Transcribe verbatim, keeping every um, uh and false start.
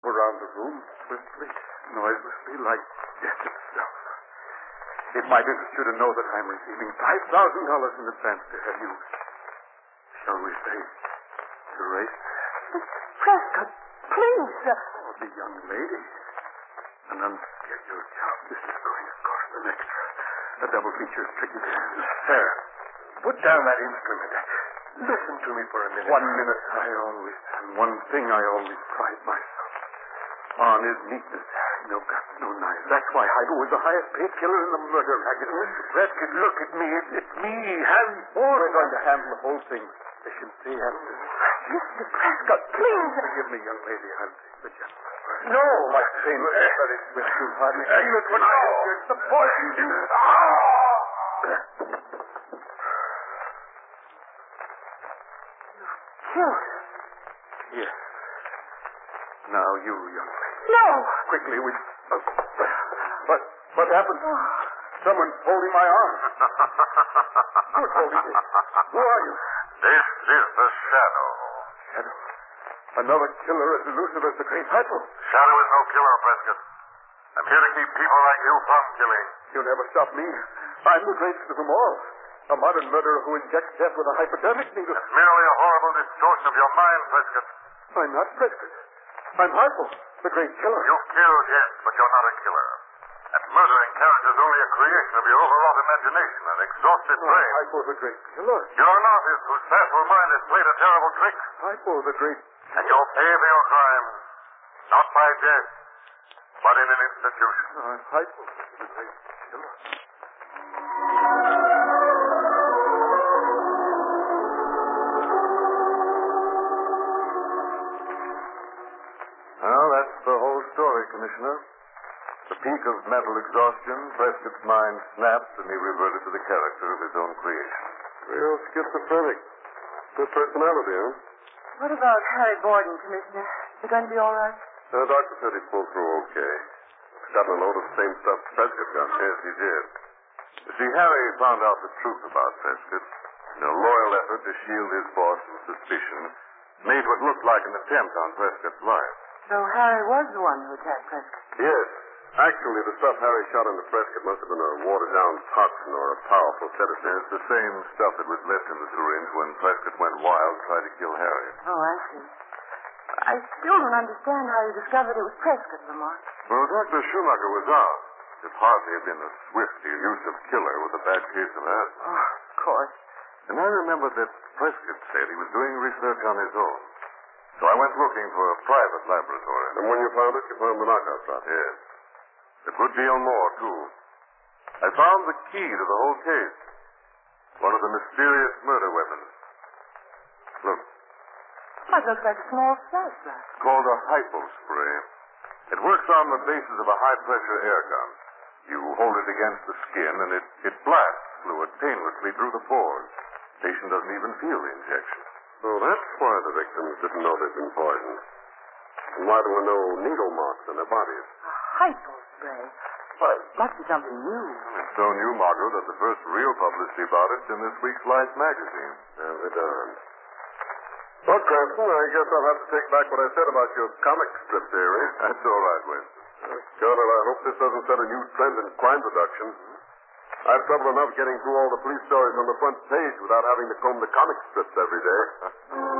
Around the room swiftly, noiselessly, like death itself. It might interest you to know that I'm receiving five thousand dollars in advance to have you, shall we say, erased. Mister Prescott, please. Oh, the young lady. An unscheduled job. This is going to cost an extra. A double feature is tricky. Sir, put down that instrument. Listen to me for a minute. One minute I always, and one thing I always pride myself on is neatness. No guts, no knives. That's why Heigl was the highest paid killer in the murder racket. Mister Prescott, look at me. It's, it's me, Harry Ford. We're going to handle the whole thing. Efficiency and... Mister Prescott, please. Forgive me, young lady. I'll take the gentleman. No, my Pain was very swift. You'll hardly... Uh, look what I did. The poison. Killed. Yes. Now you, young lady. No. Quickly, we... Uh, what? What happened? Oh. Someone's holding my arm. Who's holding me? Who are you? This is the Shadow. Shadow. Another killer as elusive as the great Heigl. Shadow is no killer, Prescott. I'm here to keep people like you from killing. You'll never stop me. I'm the greatest of them all. A modern murderer who injects death with a hypodermic needle. It's merely a horrible distortion of your mind, Prescott. I'm not Prescott. I'm Heigl, the great killer. You've killed, yes, but you're not a killer. And murdering characters is only a creation of your overwrought imagination and exhausted Oh, brain. Heigl, the great killer. You're an artist whose facile mind has played a terrible trick. Heigl, the great... And you'll pay for your crimes, not by death, but in an institution. Uh, Heigl, the great killer. Well, that's the whole story, Commissioner. The peak of mental exhaustion, Prescott's mind snapped, and he reverted to the character of his own creation. Real schizophrenic. Good personality, huh? What about Harry Borden, Commissioner? Is he going to be all right? The doctor said he pulled through okay. He's gotten a load of the same stuff Prescott got. Yes, he did. You see, Harry found out the truth about Prescott. In a loyal effort to shield his boss from suspicion, made what looked like an attempt on Prescott's life. So Harry was the one who attacked Prescott. Yes. Actually, the stuff Harry shot into Prescott must have been a watered-down toxin or a powerful sedative. It's the same stuff that was left in the syringe when Prescott went wild and tried to kill Harry. Oh, I see. I still don't understand how you discovered it was Prescott, Lamont. Well, Doctor Schumacher was out. It hardly had been a swift, elusive killer with a bad case of asthma. Oh, of course. And I remember that Prescott said he was doing research on his own. So I went looking for a private laboratory. And when you found it, you found the knockout shot. Yes. A good deal more, too. I found the key to the whole case. One of the mysterious murder weapons. Look, That looks like a small flashlight. called a hypo spray. It works on the basis of a high-pressure air gun. You hold it against the skin, and it, it blasts fluid painlessly through the pores. The patient doesn't even feel the injection. So that's why the victims didn't know they'd been poisoned. And why there were no needle marks on their bodies. A hypo spray. Well, it must be something new. It's so new, Margot, that the first real publicity about it's in this week's Life magazine. Yeah, they darned. Well, Cranston, I guess I'll have to take back what I said about your comic strip theory. That's all right, Winston. Uh, Colonel, I hope this doesn't set a new trend in crime production. I've trouble enough getting through all the police stories on the front page without having to comb the comic strips every day.